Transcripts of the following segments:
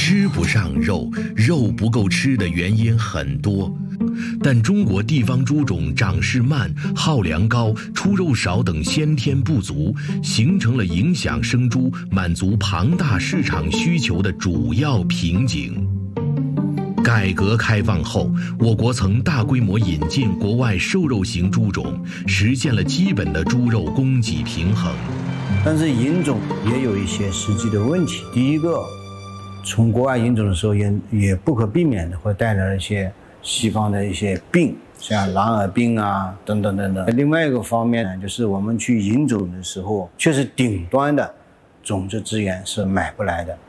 吃不上肉，肉不够吃的原因很多，但中国地方猪种长势慢、耗粮高、出肉少等先天不足，形成了影响生猪满足庞大市场需求的主要瓶颈。改革开放后，我国曾大规模引进国外瘦肉型猪种，实现了基本的猪肉供给平衡。 但是引种也有一些实际的问题。第一个，从国外引种的时候也不可避免的会带来了一些西方的一些病，像狼耳病啊等等等等。另外一个方面呢，就是我们去引种的时候，确实顶端的种子资源是买不来的。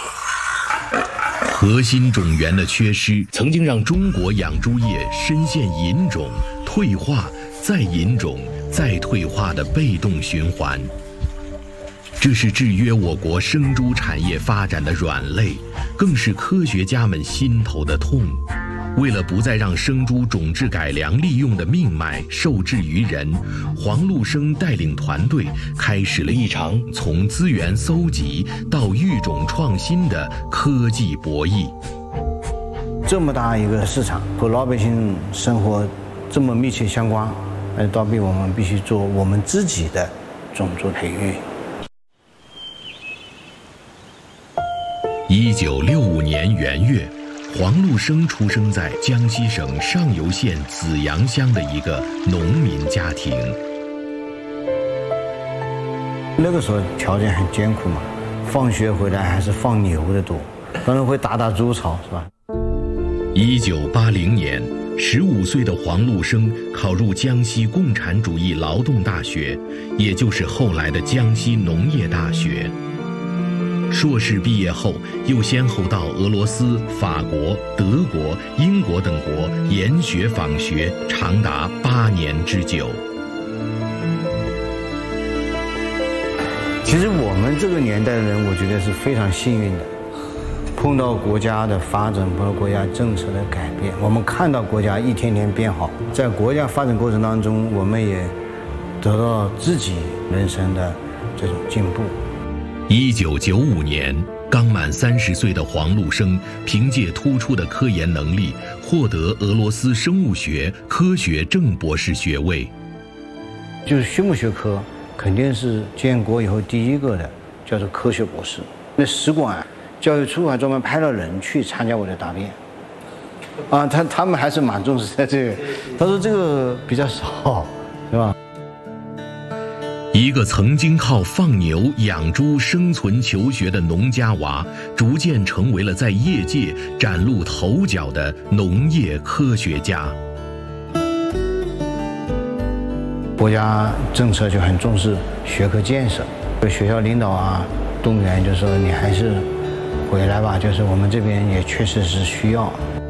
核心种源的缺失，曾经让中国养猪业深陷引种、退化、再引种、再退化的被动循环。这是制约我国生猪产业发展的软肋，更是科学家们心头的痛。为了不再让生猪种质改良利用的命脉受制于人，黄禄生带领团队开始了一场从资源搜集到育种创新的科技博弈。 这么大一个市场和老百姓生活这么密切相关，倒逼我们必须做我们自己的种族培育。 1965年元月，黄禄生出生在江西省上游县紫阳乡的一个农民家庭。 那个时候条件很艰苦嘛，放学回来还是放牛的多，当然会打猪草，是吧 ？1980年，15岁的黄禄生考入江西共产主义劳动大学，也就是后来的江西农业大学。硕士毕业后，又先后到俄罗斯、法国、德国、英国等国研学访学，长达8年之久。 其实我们这个年代的人，我觉得是非常幸运的，碰到国家的发展，碰到国家政策的改变，我们看到国家一天天变好，在国家发展过程当中，我们也得到自己人生的这种进步。 1995年，刚满30岁的黄禄生凭借突出的科研能力，获得俄罗斯生物学科学正博士学位。 就是畜牧学科肯定是建国以后第一个的，叫做科学博士。那使馆教育处还专门派了人去参加我的答辩。他们还是蛮重视在这个，他说这个比较少，是吧？ 一个曾经靠放牛养猪生存求学的农家娃，逐渐成为了在业界崭露头角的农业科学家。 国家政策就很重视学科建设，学校领导啊动员，就说你还是回来吧，就是我们这边也确实是需要。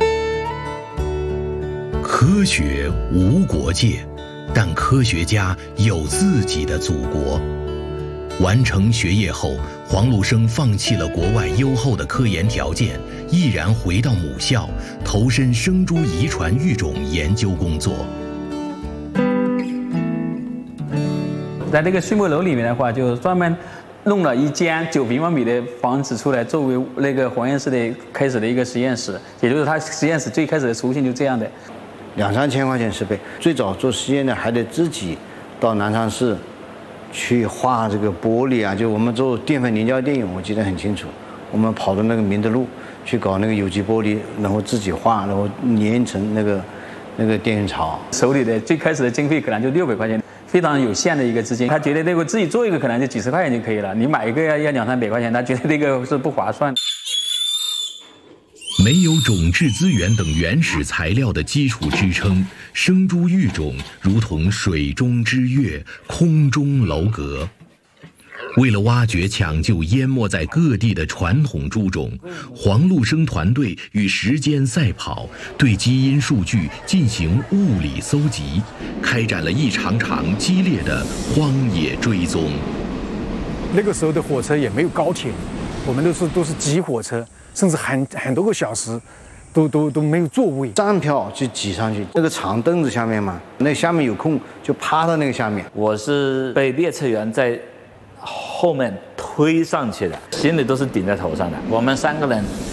科学无国界，但科学家有自己的祖国。完成学业后，黄禄生放弃了国外优厚的科研条件，毅然回到母校，投身生猪遗传育种研究工作。 在这个畜牧楼里面的话，就专门弄了一间9平方米的房子出来，作为那个黄院士的开始的一个实验室，也就是他实验室最开始的雏形就这样的。 2、3千块钱设备，最早做实验的还得自己到南昌市去画这个玻璃啊，就我们做淀粉凝胶电泳，我记得很清楚。我们跑到那个明德路去搞那个有机玻璃，然后自己画，然后粘成那个电泳槽。 手里的最开始的经费可能就600块钱，非常有限的一个资金。他觉得那个自己做一个可能就几十块钱就可以了，你买一个要2、300块钱，他觉得这个是不划算。 没有种质资源等原始材料的基础支撑，生猪育种如同水中之月，空中楼阁。为了挖掘抢救淹没在各地的传统猪种，黄禄生团队与时间赛跑，对基因数据进行物理搜集，开展了一场场激烈的荒野追踪。 那个时候的火车也没有高铁，我们都是挤火车，甚至很多个小时都没有座位， 站票去挤上去，那个长凳子下面嘛，那下面有空就趴到那个下面。 我是被列车员在后面推上去的，行李都是顶在头上的。我们3个人